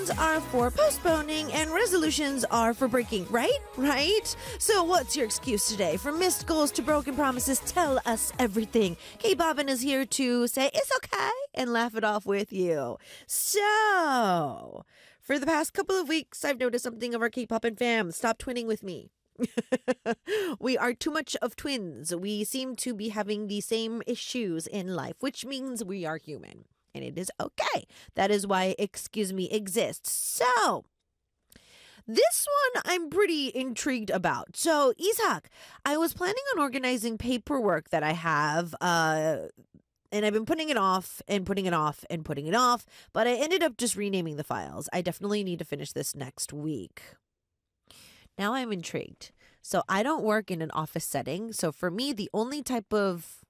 Are for postponing and resolutions are for breaking, right? Right? So what's your excuse today? From missed goals to broken promises, tell us everything. Kay Bobbin is here to say it's okay and laugh it off with you. So, for the past couple of weeks, I've noticed something of our K-Poppin' fam. Stop twinning with me. We are too much of twins. We seem to be having the same issues in life, which means we are human. And it is okay. That is why Excuse Me exists. So, this one I'm pretty intrigued about. So, Ishak, I was planning on organizing paperwork that I have, and I've been putting it off and putting it off and putting it off, but I ended up just renaming the files. I definitely need to finish this next week. Now I'm intrigued. So, I don't work in an office setting. So, for me, the only type of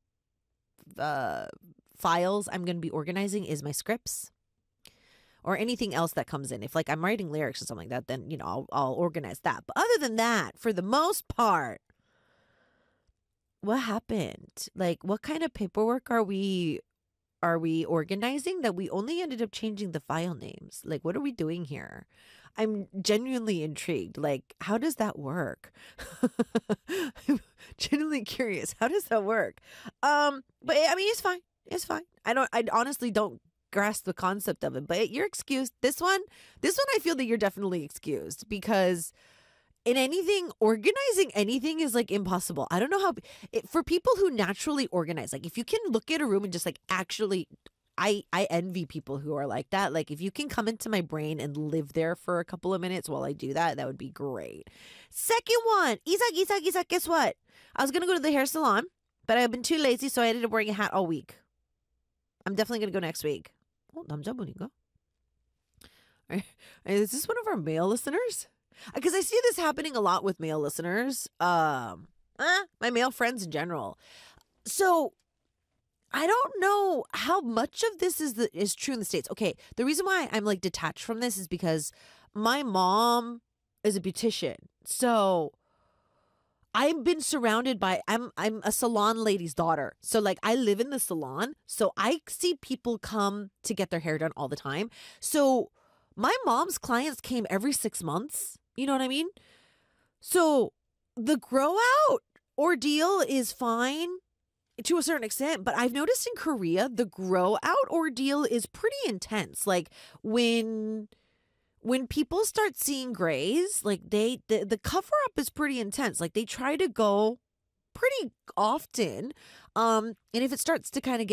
files I'm going to be organizing is my scripts or anything else that comes in. If like I'm writing lyrics or something like that, then, I'll organize that. But other than that, for the most part, what happened? Like, what kind of paperwork are we organizing that we only ended up changing the file names? Like, what are we doing here? I'm genuinely intrigued. Like, how does that work? I'm genuinely curious. How does that work? But I mean, it's fine. It's fine. I honestly don't grasp the concept of it, but you're excused. This one, I feel that you're definitely excused because in anything, organizing anything is like impossible. I don't know how, for people who naturally organize, like if you can look at a room and just like actually, I envy people who are like that. Like if you can come into my brain and live there for a couple of minutes while I do that, that would be great. Second one, Isak, guess what? I was going to go to the hair salon, but I've been too lazy, so I ended up wearing a hat all week. I'm definitely going to go next week. Oh, 남자 분인가? Is this one of our male listeners? Because I see this happening a lot with male listeners. My male friends in general. So I don't know how much of this is true in the States. Okay, the reason why I'm like detached from this is because my mom is a beautician. So I've been surrounded by I'm a salon lady's daughter. So like I live in the salon. So I see people come to get their hair done all the time. So my mom's clients came every 6 months. You know what I mean? So the grow out ordeal is fine to a certain extent, but I've noticed in Korea the grow out ordeal is pretty intense. Like when people start seeing grays, like the cover up is pretty intense. Like they try to go pretty often. And if it starts to kind of get